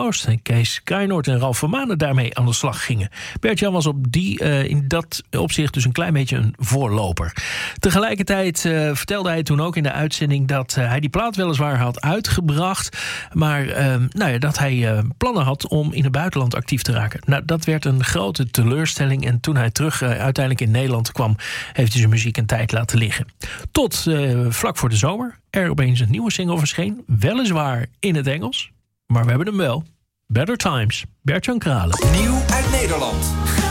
Joost en Kees Kraaienoord en Ralf van Manen daarmee aan de slag gingen. Bert-Jan was in dat opzicht dus een klein beetje een voorloper. Tegelijkertijd vertelde hij toen ook in de uitzending dat hij die plaat weliswaar had uitgebracht, maar dat hij plannen had om in het buitenland actief te raken. Nou, dat werd een grote teleurstelling en toen hij terug uiteindelijk in Nederland kwam, heeft hij zijn muziek een tijd laten liggen. Tot vlak voor de zomer er opeens een nieuwe single verscheen, weliswaar in het Engels, maar we hebben hem wel. Better Times, Bert-Jan Kralen. Nieuw uit Nederland.